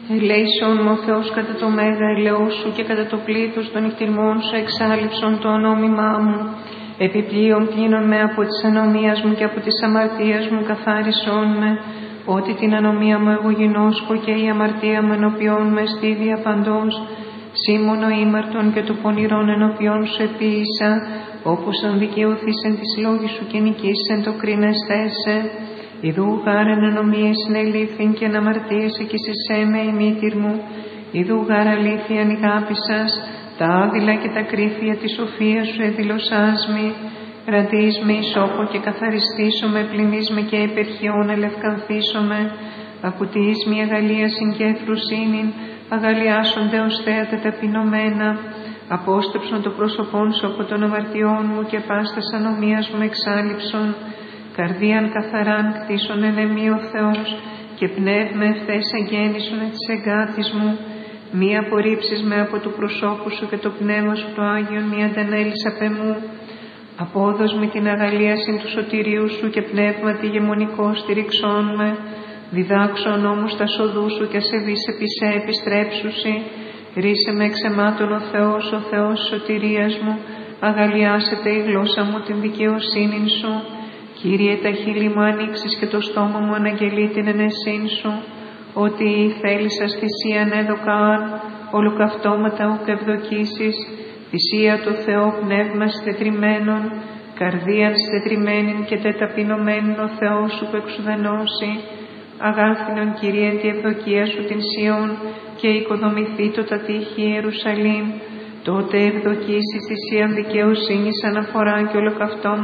Ελέησον μου ο Θεός κατά το μέγα ελαιό σου και κατά το πλήθος των νυχτηρμών σου εξάλληψον το ονόμημά μου. Επιπλέον πλύνον με από της ανομίας μου και από της αμαρτίας μου καθάρισον με. Ότι την ανομία μου εγώ γινώσκω και η αμαρτία μου ενωπιών με στήδια παντός. Σήμωνο ήμαρτον και του πονηρών ενωπιών σου επίησα, όπως αν δικαιωθείς εν της λόγης σου και νικήσεν το κρίνεσθέσαι. Ιδού γάρεν ανομίες συνελήφθην και αναμαρτίες εκείσισέ με η μήτηρ μου. Ιδού γάρ αλήθεια ανηγάπησας, τα άδειλα και τα κρύφια της σοφίας σου εδηλωσάς μη. Κρατείς με ισόπο και καθαριστήσω με, πλυνείς με και υπερχιών ελευκανθήσω με. Ακουτείς μη αγαλία συγκέφρουσίνην, αγαλιάσονται ως θέατα ταπεινωμένα. Απόστρεψον το πρόσωπόν σου από των αμαρτιών μου και πάστας ανομίας μου εξάλληψον. Καρδίαν καθαράν κτίσον εν εμή ο Θεός και πνεύμα ευθές αγέννησον εκ της εγκάτης μου. Μη απορρίψεις με από του προσώπου σου και το πνεύμα σου το Άγιον μη αντανέλεις απ' εμού. Απόδος με την αγαλίαση του σωτηρίου σου και πνεύμα τη γεμονικό στηριξών με. Διδάξον όμως τα σοδού σου και ασεβείς επί σε επιστρέψουσι. Ρίσε με εξαιμάτων ο Θεός σωτηρίας μου. Αγαλιάσετε η γλώσσα μου την δικαιοσύνη σου. Κύριε, τα χείλη μου ανοίξεις και το στόμα μου αναγγελεί την ενεσύν σου. Ότι θέλησας θυσίαν έδωκαν, ολοκαυτώματα ουκ ευδοκίσεις. Θυσία του Θεού πνεύμα στετριμένων, καρδίαν στετριμένην και τεταπεινωμένην ο Θεός σου που εξουδενώσει. Αγάλθινον Κύριε τη ευδοκία σου την Σιών και οικοδομηθεί το τα τείχη Ιερουσαλήμ. Τότε ευδοκίσεις θυσίαν δικαιοσύνης αναφορά και ολοκαυτώματα